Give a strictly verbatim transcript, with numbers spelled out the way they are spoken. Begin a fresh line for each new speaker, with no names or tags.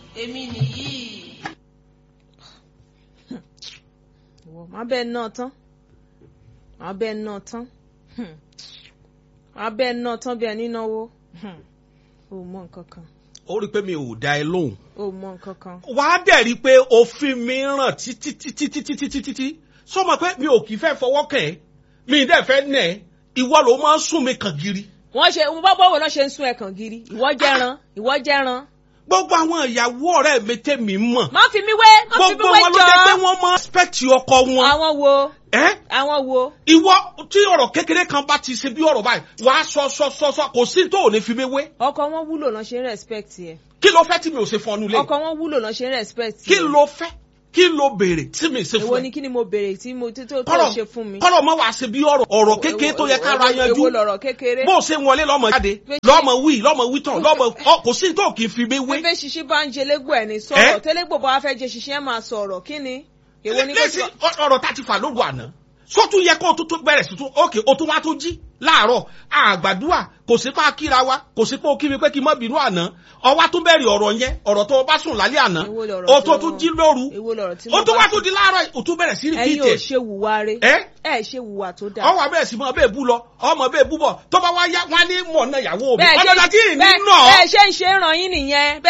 èmi nìyí.
Ìwọ má bẹ́ẹ̀ náà tán má bẹ́ẹ̀ náà tán má bẹ́ẹ̀ náà tán bí ẹni náwó o mọ nǹkan kan.
ó rí i pé mi ò dá ẹ lóhùn.
o mọ nǹkan kan.
wàá dẹ̀ rí i pé òfin mi ràn títí títí títí títí títí sọmọ pé mi ò kì í fẹ́ fọwọ́ kàn ẹ́ mi ì dẹ̀ fẹ́ nẹ̀ ẹ́ ìwọ ló máa ń sún mi kàn gírí.
wọ́n ṣe mo bá bọ́wọ́ náà ṣe ń sún ẹ̀ kàn gírí ìwọ jẹ́ran ìwọ jẹ́ran.
gbogbo àwọn ìyàwó ọ̀rẹ́ mi tẹ́ mi mọ̀.
má fi mi wé má fi mi
gbogbo
wé
wọn
jọ.
ló jẹ́ pé wọ́n máa respect ọkọ wọn.
àwọn wo
ẹ́
àwọn wo.
ìwọ tí ọ̀rọ̀ kékeré kan bá ti ṣe bí ọ̀rọ̀ báyìí wàá sọ sọ sọ sọ kò sí tó ò ní fi mi wé.
ọkọ wọn wúlò náà ṣe ń respect yẹ.
kí ló fẹ́ tí mi ò ṣe fún ọ nílé.
ọkọ wọn wúlò náà ṣe ń respect yẹ.
kí ló fẹ́ kí ló béèrè tí mi ṣe fún ẹ.
èwo ni kí ni mo béèrè tí mo tó tó ṣe fún mi.
kọ́lọ̀ mọ́ wàá ṣe bí ọ̀rọ̀ ọ̀rọ̀ kékeré tó yẹ ká ra yanjú.
èwo lọ̀rọ̀ kékeré.
bó o ṣe wọlé lọ́mọ jáde lọ́mọ wí lọ́mọ wí tán lọ́mọ kò sí tó kì í fi mi wé.
fífẹ́ ṣiṣẹ́ bá ń jẹ légbò ẹ̀ ní sọ̀rọ̀ tẹ́lẹ̀gbò bá fẹ́ jẹ ṣiṣẹ́ ẹ̀ máa sọ̀rọ̀ kí ni. èwo ni kò sọ.
ọ̀rọ̀ tá a ti fà lóru àná sọ́tún yẹ kó o tó bẹ̀rẹ̀ sí tún ókè o tún wá tó jí láàárọ̀ àgbàdua kò sí pa kíra wa kò sí pé o kí mi pé kí n má bínú àná ọwá tún bẹ̀rẹ̀ ọ̀rọ̀ yẹn ọ̀rọ̀ tó o bá sùn lálẹ́ àná o tó tún jí lóru o tún wá tún di láàárọ̀ o tún bẹ̀rẹ̀ sí rìpítì.
ẹ̀yin ò ṣe wùwà rẹ̀ ẹ ṣe wùwà tó dáa.
ọwọ́ abẹ́rẹ́ sí mọ́ bẹ́ẹ̀ bú lọ ọmọ bẹ́ẹ̀ bú bọ̀ tó bá wá yá wọn á ní mọ̀ náà ìyàwó mi
bẹ́ẹ̀
ọlọ́dà tí ì ní nà.
bẹ́ẹ̀ ṣe ń ṣe ràn yín nìyẹn.